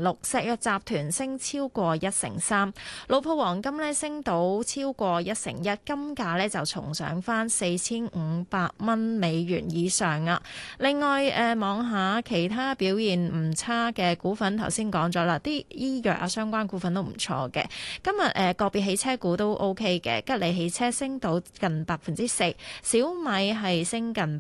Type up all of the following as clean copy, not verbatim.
6%，石藥集團升超過1.3%，老鋪黃金咧升到超過1.1%，金價咧就重上返$4,500美元以上啊！另外望下其他表現唔差嘅股份，頭先講咗啦，啲醫藥啊相關股份都唔錯嘅。今日個別汽車股都 OK 嘅，吉利汽車升到近4%，小米係升近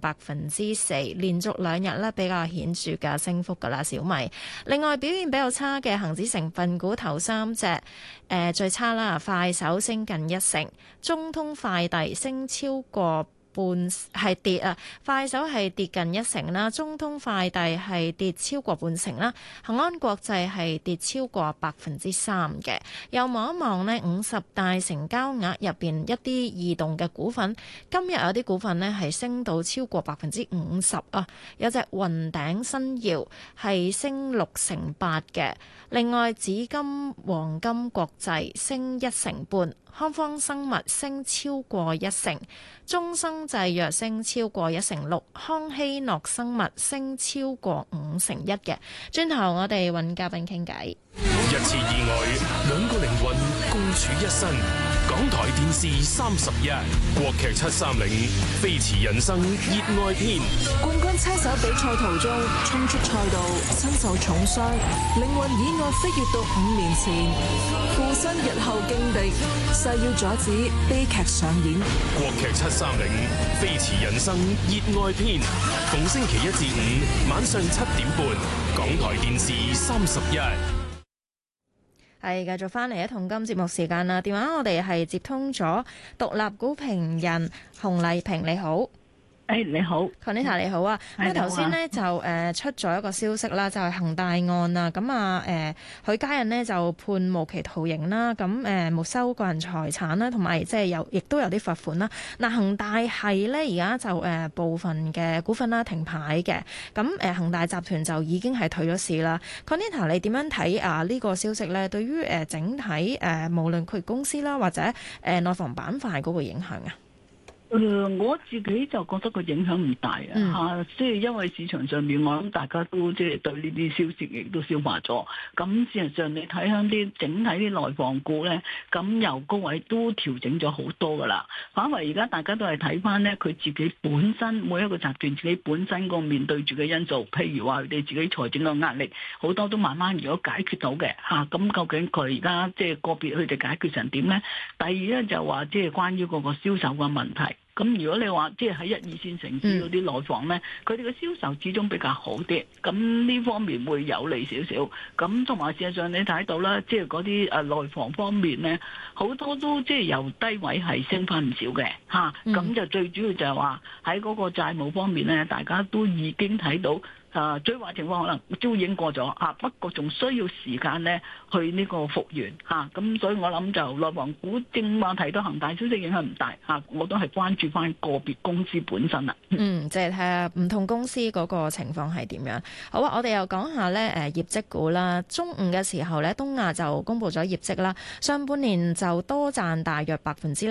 4%，連續2日咧比較顯著嘅升幅㗎啦。小米另外表現比較差嘅恒指成分股頭3隻，最差啦，快手升近1%，中通快遞升超過係跌啊，快手係跌近1%啦，中通快遞係跌超過半成啦，恒安國際係跌超過3%嘅。又望一望呢50大成交額入邊一啲異動嘅股份，今日有啲股份呢係升到超過50%啊，有隻雲頂新耀係升6.8%嘅，另外紫金黃金國際升1.5%。康方生物升超過1%，中生製藥升超過1.6%，康希諾生物升超過5.1%嘅。轉頭我哋揾嘉賓傾偈。 一次意外，兩個靈魂共處一身。港台電視31，國劇730，飛馳人生熱愛篇。 冠軍車手比賽途中衝出賽道，身受重傷，靈魂意外飛越到5年前，附身日後勁敵，誓要阻止悲劇上演。 國劇730，飛馳人生熱愛篇，逢星期1至5晚上7:30，港台電視31。 係繼續翻嚟一同金節目時間啦，電話我哋係接通咗獨立股評人洪麗萍，你好。 你好 Conita 你好啊。咁頭先呢就出咗一個消息啦，就係恒大案啊。咁許家印呢就判無期徒刑啦。咁沒收個人財產啦，同埋即係亦都有啲罰款啦。嗱，恒大係呢而家就部分嘅股份啦停牌嘅。咁恒大集團就已經係退咗市啦。Conita 你點樣睇呢個消息呢？對於整體無論佢公司啦或者內房板塊嗰個影響啊？ 我自己就覺得個影響唔大啊，即係因為市場上面我諗大家都即係對呢啲消息亦都消化咗。咁事實上你睇下啲整體啲內房股咧，咁由高位都調整咗好多噶啦。反為而家大家都係睇翻咧，佢自己本身每一個集團自己本身個面對住嘅因素，譬如話佢哋自己財政嘅壓力，好多都慢慢如果解決到嘅嚇，咁究竟佢而家即係個別佢哋解決成點咧？第二咧就話即係關於嗰個銷售嘅問題。咁如果你話即係喺1、2線城市嗰啲內房咧，佢哋嘅銷售始終比較好啲，咁呢方面會有利少少。咁同埋事實上你睇到啦，即係嗰啲內房方面咧，好多都即係由低位係升翻唔少嘅嚇。咁就最主要就係話喺嗰個債務方面咧，大家都已經睇到。最壞情況可能都已經過咗啊，不過仲需要時間咧去呢個復原嚇，咁所以我諗就內房股正話提到恒大消息影響唔大嚇，我都係關注翻個別公司本身啦。 即係睇下唔同公司嗰個情況係點樣。好啊，我哋又講下咧業績股啦。中午嘅時候咧，東亞就公布咗業績啦，上半年就多賺大約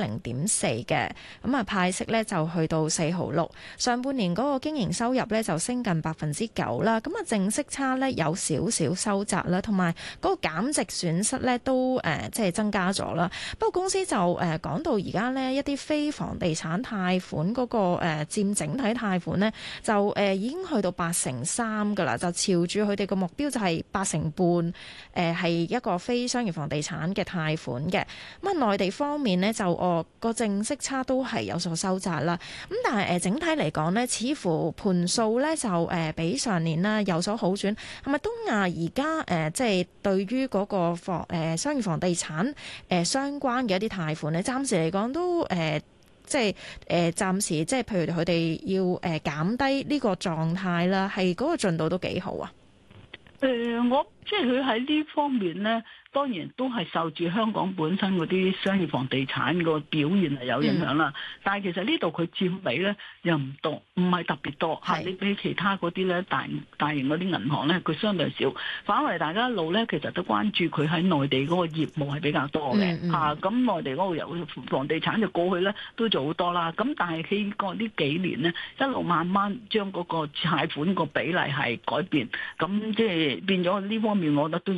0.4%嘅，咁啊派息咧就去到4.6，上半年嗰個經營收入咧就升近9%啦，咁啊淨息差咧有少少收窄啦，同埋嗰個減值損失咧都即係增加咗啦。不過公司就講到而家咧一啲非房地產貸款嗰個佔整體貸款咧就已經去到83%噶啦，就朝住佢哋個目標就係8.5%，係一個非商業房地產嘅貸款嘅。咁啊內地方面咧就個淨息差都係有所收窄啦。咁但係整體嚟講咧，似乎盤數咧就比上年啦有所好轉，係咪東亞而家即係對於嗰個商業房地產相關嘅一啲貸款咧，暫時嚟講都即係暫時即係譬如佢哋要減低呢個狀態啦，係嗰個進度都幾好啊。 我即係佢喺呢方面咧，當然都係受住香港本身嗰啲商業房地產個表現係有影響啦。但係其實呢度佢佔比咧又唔多，唔係特別多嚇。你比其他嗰啲咧大型嗰啲銀行咧，佢相對少。反為大家一路咧，其實都關注佢喺內地嗰個業務係比較多嘅嚇。咁內地嗰個由房地產就過去咧都做好多啦。咁但係經過呢幾年咧，一路慢慢將嗰個貸款個比例係改變，咁即係變咗呢方面，我覺得都